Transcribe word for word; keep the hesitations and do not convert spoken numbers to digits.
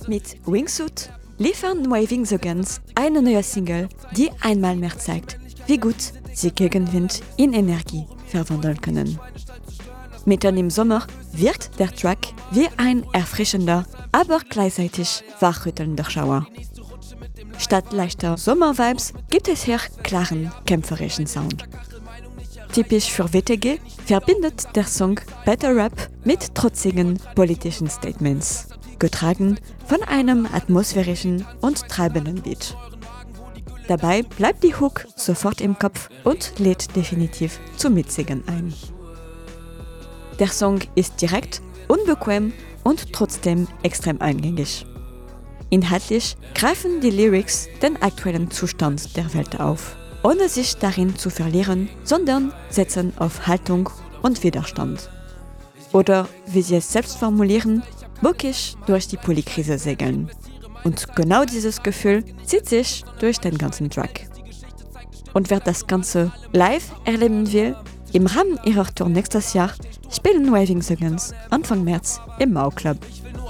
Mit Wingsuit liefern Waving the Guns eine neue Single, die einmal mehr zeigt, wie gut sie Gegenwind in Energie verwandeln können. Mitten im Sommer wirkt der Track wie ein erfrischender, aber gleichzeitig wachrüttelnder Schauer. Statt leichter Sommervibes gibt es hier klaren, kämpferischen Sound. Typisch für W T G verbindet der Song Better Rap mit trotzigen politischen Statements, getragen von einem atmosphärischen und treibenden Beat. Dabei bleibt die Hook sofort im Kopf und lädt definitiv zum Mitsingen ein. Der Song ist direkt, unbequem und trotzdem extrem eingängig. Inhaltlich greifen die Lyrics den aktuellen Zustand der Welt auf, ohne sich darin zu verlieren, sondern setzen auf Haltung und Widerstand. Oder, wie sie es selbst formulieren, bockig durch die Polykrise segeln. Und genau dieses Gefühl zieht sich durch den ganzen Track. Und wer das Ganze live erleben will, im Rahmen ihrer Tour nächstes Jahr spielen Waving the Guns Anfang März im Mau Club.